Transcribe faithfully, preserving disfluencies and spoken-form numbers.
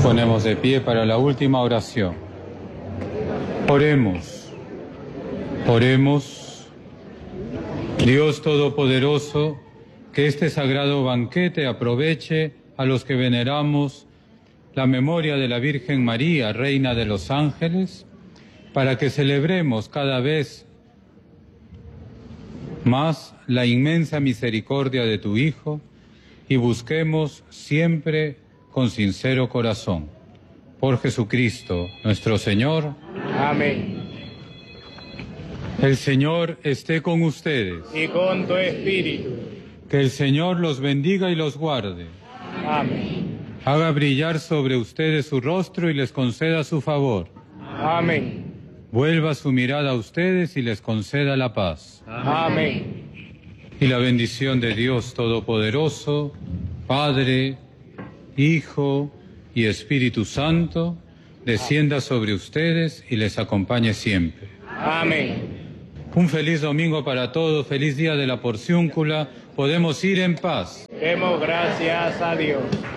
Ponemos de pie para la última oración. Oremos, oremos. Dios Todopoderoso, que este sagrado banquete aproveche a los que veneramos la memoria de la Virgen María, Reina de los Ángeles, para que celebremos cada vez más la inmensa misericordia de tu Hijo y busquemos siempre con sincero corazón. Por Jesucristo, nuestro Señor. Amén. El Señor esté con ustedes. Y con tu espíritu. Que el Señor los bendiga y los guarde. Amén. Haga brillar sobre ustedes su rostro y les conceda su favor. Amén. Vuelva su mirada a ustedes y les conceda la paz. Amén. Y la bendición de Dios Todopoderoso, Padre, Hijo y Espíritu Santo, descienda sobre ustedes y les acompañe siempre. Amén. Un feliz domingo para todos, feliz día de la Porciúncula. Podemos ir en paz. Demos gracias a Dios.